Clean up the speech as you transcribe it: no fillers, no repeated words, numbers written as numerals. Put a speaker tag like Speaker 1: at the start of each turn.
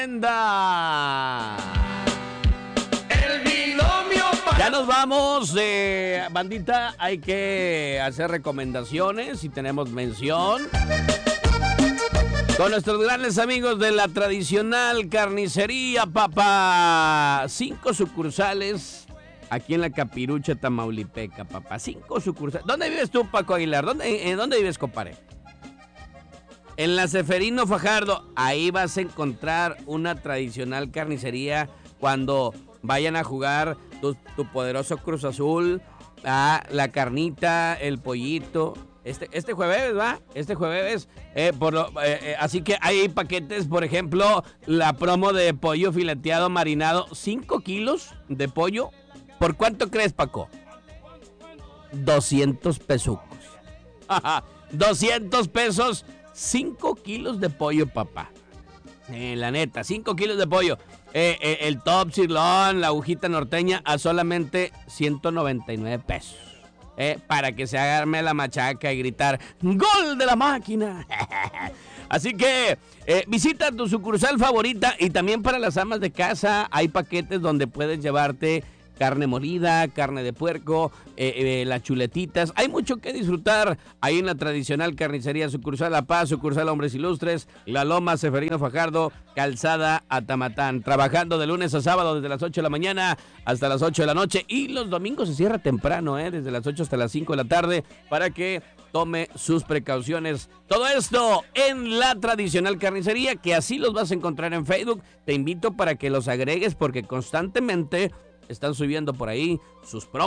Speaker 1: El binomio para...
Speaker 2: Ya nos vamos, bandita, hay que hacer recomendaciones y tenemos mención con nuestros grandes amigos de la tradicional carnicería, papá. 5 sucursales aquí en la Capirucha, Tamaulipeca, papá. 5 sucursales. ¿Dónde vives tú, Paco Aguilar? ¿Dónde vives, compadre? En la Seferino Fajardo. Ahí vas a encontrar una tradicional carnicería cuando vayan a jugar tu poderoso Cruz Azul, la carnita, el pollito. Este jueves, ¿va? Este jueves. Así que hay paquetes, por ejemplo, la promo de pollo fileteado marinado, 5 kilos de pollo. ¿Por cuánto crees, Paco? 200 pesucos. 200 pesos, 5 kilos de pollo, papá. La neta, 5 kilos de pollo. El top sirloin, la agujita norteña a solamente 199 pesos. Para que se agarme la machaca y gritar ¡Gol de la máquina! Así que visita tu sucursal favorita y también para las amas de casa hay paquetes donde puedes llevarte carne molida, carne de puerco, las chuletitas. Hay mucho que disfrutar ahí en la tradicional carnicería sucursal La Paz, sucursal Hombres Ilustres, La Loma, Seferino Fajardo, Calzada Atamatán. Trabajando de lunes a sábado desde las 8 de la mañana hasta las 8 de la noche. Y los domingos se cierra temprano, desde las 8 hasta las 5 de la tarde, para que tome sus precauciones. Todo esto en la tradicional carnicería, que así los vas a encontrar en Facebook. Te invito para que los agregues porque constantemente están subiendo por ahí sus promos.